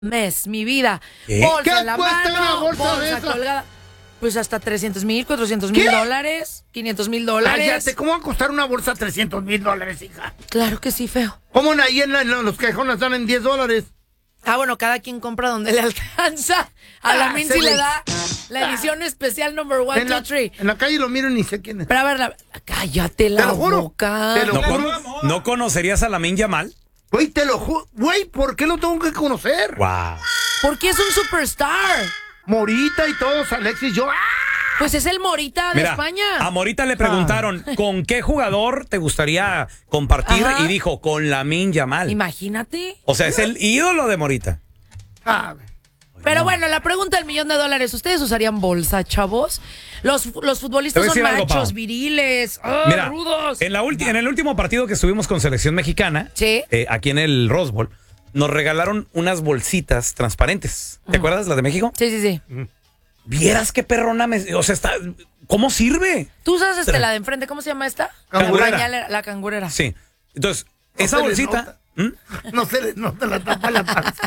mes, mi vida. ¿Qué? Bolsa ¿Qué en la cuesta mano, una bolsa de esa? colgada. Pues hasta 300,000, 400,000 dólares, 500,000 dólares. Cállate, ¿cómo va a costar una bolsa $300,000, hija? Claro que sí, feo. ¿Cómo ahí en los cajones están en $10? Ah, bueno, cada quien compra donde le alcanza. A la Min ese sí le güey. da la edición especial number 1, 2, 3. En la calle lo miro y ni sé quién es. Pero a ver, cállate la lo juro, boca. te lo ¿No, juro. ¿No conocerías a Lamine Yamal? Güey, te lo juro. Güey, ¿por qué lo tengo que conocer? Wow. Porque es un superstar. Morita y todos, Alexis, yo. ¡Ah! Pues es el Morita de Mira, España. a Morita le preguntaron, ¿con qué jugador te gustaría compartir? Ajá. Y dijo, con Lamine Yamal. Imagínate. O sea, es el ídolo de Morita. Ah, Pero bueno, la pregunta del $1,000,000. ¿Ustedes usarían bolsa, chavos? Los futbolistas Te voy a son decir algo, machos, Pau. viriles, Mira, rudos. en el último partido que estuvimos con selección mexicana, Sí. aquí en el Rose Bowl, nos regalaron unas bolsitas transparentes. ¿Te acuerdas, las de México? Sí, sí, sí. Vieras qué perrona o sea, ¿cómo sirve? Tú usas la de enfrente, ¿cómo se llama esta? Cangurera. Pañalera, la cangurera. Sí. Entonces, No esa se le bolsita... No se le nota la tapa de la panza.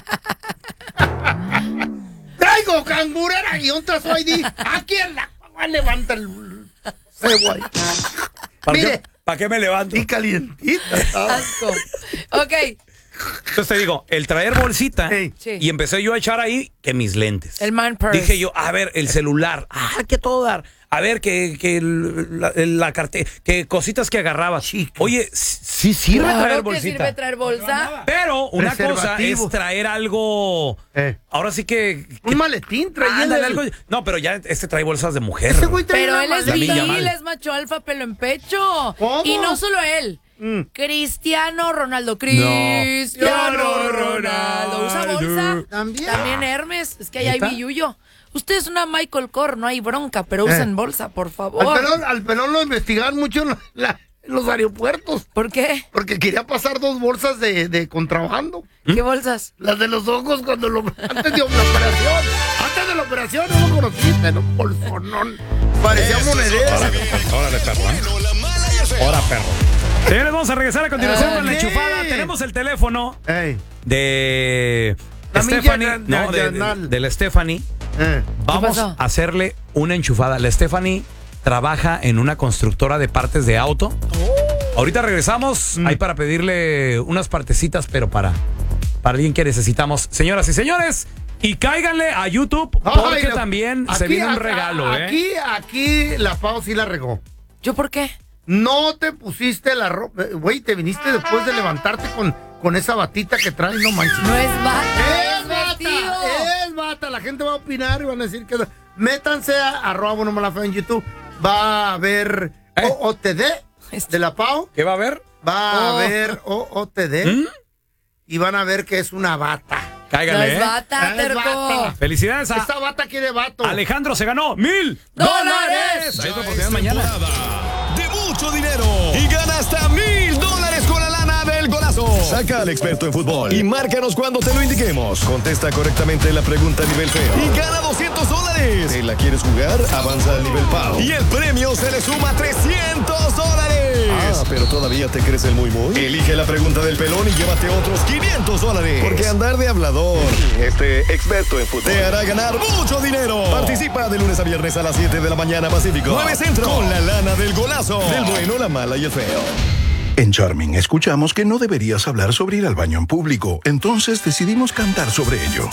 Traigo cangurera y un trazo ID. Aquí en la levanta el cebo ahí. Mire. ¿Para qué me levanto? Y calientita. Asco. Ok. Entonces te digo, el traer bolsita, Hey. Sí. y empecé yo a echar ahí que mis lentes. El man purse. Dije yo, a ver, el celular, que todo dar. A ver, que la cartera, que cositas que agarraba. Oye, sí sirve Claro traer que bolsita. sirve traer bolsa. Pero una cosa Preservativo. es traer algo. Ahora sí que. Un maletín traía ándale, el- algo. No, pero ya trae bolsas de mujer. Ese güey traía Pero una él es maleta. viril, es macho alfa, pelo en pecho. ¿Cómo? Y no solo él. Cristiano Ronaldo. Cristiano Ronaldo. ¿Usa bolsa? También. Hermes. Es que ahí hay ¿Neta? billuyo. Usted es una Michael Kors, no hay bronca, pero usen bolsa, por favor. Al pelón lo investigaban mucho en los aeropuertos. ¿Por qué? Porque quería pasar 2 bolsas de contrabando. ¿Qué bolsas? Las de los ojos antes de la operación. Antes de la operación no lo conociste, no, bolsonón. Parecía monedero. Órale, perro. Ahora, perro. Señores, vamos a regresar a continuación con la ¿Qué? enchufada. Tenemos el teléfono Ey, de La Stephanie. Milla No, Yanal. de la Stephanie. Vamos pasó? a hacerle una enchufada. La Stephanie trabaja en una constructora de partes de auto. Ahorita regresamos. Hay para pedirle unas partecitas, pero para alguien que necesitamos. Señoras y señores, y cáiganle a YouTube porque también se viene un regalo, Aquí la Pau sí la regó. ¿Yo por qué? No te pusiste la ropa. Güey, te viniste después de levantarte con esa batita que traes, no manches. No es bata, Es es vestido. bata, es bata. La gente va a opinar y van a decir que... Métanse a @buenomalafeo en YouTube. Va a haber OOTD de la Pau. ¿Qué va a haber? Va a haber OOTD. Y van a ver que es una bata. No Cáiganle, es bata, Es terco. bata. Felicidades a Esta bata quiere vato. Alejandro, se ganó $1,000. ¡Dólares! Hay otra oportunidad mañana. De mucho dinero y gana hasta $1,000 con la lana del golazo. Saca al experto en fútbol y márcanos cuando te lo indiquemos. Contesta correctamente la pregunta a nivel feo y gana $200. ¿Te la quieres jugar? Avanza al nivel Pau y el premio se le suma $300. Pero todavía te crees el muy. Elige la pregunta del pelón y llévate otros $500. Porque andar de hablador, experto en fútbol, te hará ganar mucho dinero. Participa de lunes a viernes a las 7 de la mañana Pacífico, 9 Centro, con la lana del golazo, del bueno, la mala y el feo. En Charming escuchamos que no deberías hablar sobre ir al baño en público, entonces decidimos cantar sobre ello.